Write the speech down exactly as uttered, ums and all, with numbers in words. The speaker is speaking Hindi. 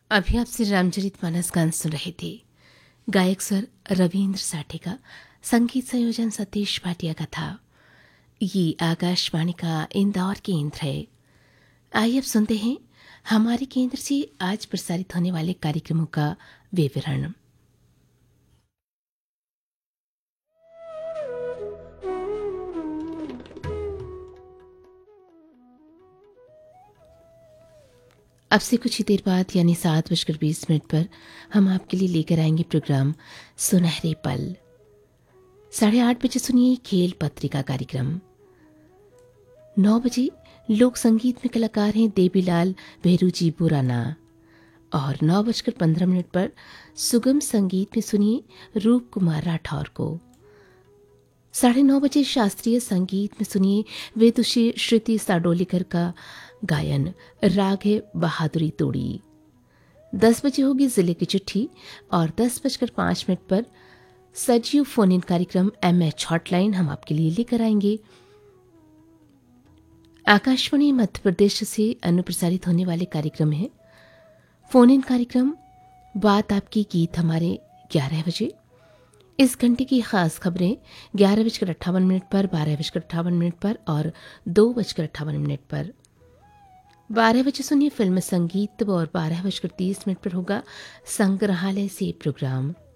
अभी आपसे रामचरितमानस गान सुन रहे थे। गायक स्वर रविंद्र साठे का, संगीत संयोजन सतीश भाटिया का था। ये आकाशवाणी का इंदौर केंद्र है। आइए अब सुनते हैं हमारे केंद्र से आज प्रसारित होने वाले कार्यक्रमों का विवरण। अब से कुछ ही देर बाद यानी सात बजकर बीस मिनट पर हम आपके लिए लेकर आएंगे प्रोग्राम सुनहरे पल। साढ़े आठ बजे सुनिए खेल पत्रिका कार्यक्रम। नौ बजे लोक संगीत में कलाकार हैं देवीलाल भेरू जी बुराना। और नौ बजकर पंद्रह मिनट पर सुगम संगीत में सुनिए रूप कुमार राठौर को। साढ़े नौ बजे शास्त्रीय संगीत में सुनिए वेदुषी श्रुति साडोलीकर का गायन राग है बहादुरी तोड़ी। दस बजे होगी जिले की चिट्ठी और दस बजकर पाँच मिनट पर सजीव फोन इन कार्यक्रम एम एच हॉटलाइन हम आपके लिए लेकर आएंगे। आकाशवाणी मध्य प्रदेश से अनुप्रसारित होने वाले कार्यक्रम है फोन इन कार्यक्रम बात आपकी गीत हमारे ग्यारह बजे। इस घंटे की खास खबरें ग्यारह बजकर अट्ठावन मिनट पर, बारह बजकर अट्ठावन मिनट पर और दो बजकर अट्ठावन मिनट पर। बारह बजे सुनिए फिल्म संगीत और बारह बजकर तीस मिनट पर होगा संग्रहालय से प्रोग्राम।